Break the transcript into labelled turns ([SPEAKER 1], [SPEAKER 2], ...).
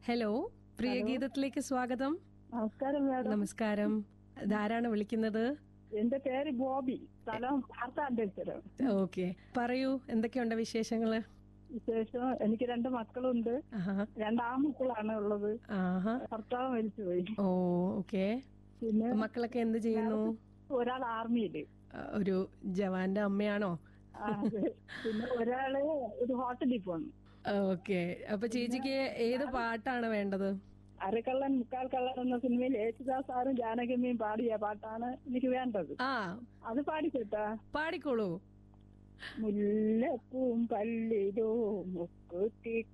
[SPEAKER 1] Hello, പ്രിയ ഗീതത്തിലേക്ക് സ്വാഗതം.
[SPEAKER 2] നമസ്കാരം madam.
[SPEAKER 1] നമസ്കാരം. ധാരാണ് വിളിക്കുന്നത്?
[SPEAKER 2] എന്റെ പേര് ബോബി, സ്ഥലം വാർത്താന്തരം.
[SPEAKER 1] ഓക്കെ, പറയൂ, എന്തൊക്കെയുണ്ട് വിശേഷങ്ങള്?
[SPEAKER 2] വിശേഷം, എനിക്ക് 2 മക്കളുണ്ട്.
[SPEAKER 1] ആഹാ.
[SPEAKER 2] 2 ആൺമക്കളാണ് ഉള്ളത്.
[SPEAKER 1] ആഹാ.
[SPEAKER 2] ഭർത്താവ് മരിച്ചുപോയി.
[SPEAKER 1] ഓ, ഓക്കെ.
[SPEAKER 2] പിന്നെ
[SPEAKER 1] മക്കളൊക്കെ എന്ത് ചെയ്യുന്നു?
[SPEAKER 2] ഒരാൾ ആർമിയില്.
[SPEAKER 1] ഒരു ജവാന്റെ അമ്മയാണോ?
[SPEAKER 2] അതെ. പിന്നെ ഒരാള് ഒരു ഹോട്ടലിൽ പോന്നു.
[SPEAKER 1] ഓക്കെ. അപ്പൊ ചേച്ചിക്ക് ഏത് പാട്ടാണ് വേണ്ടത്?
[SPEAKER 2] അരക്കള്ളൻ മുക്കാൽ കള്ളൻ എന്ന സിനിമയിൽ യേശുദാസ് സാറും ജാനകിയമ്മയും പാടിയ പാട്ടാണ് എനിക്ക് വേണ്ടത്.
[SPEAKER 1] ആ,
[SPEAKER 2] അത് പാടിച്ചേട്ടാ.
[SPEAKER 1] പാടിക്കോളൂ.
[SPEAKER 2] മുല്ലപ്പൂം പള്ളിയിലോ മുക്കുത്തി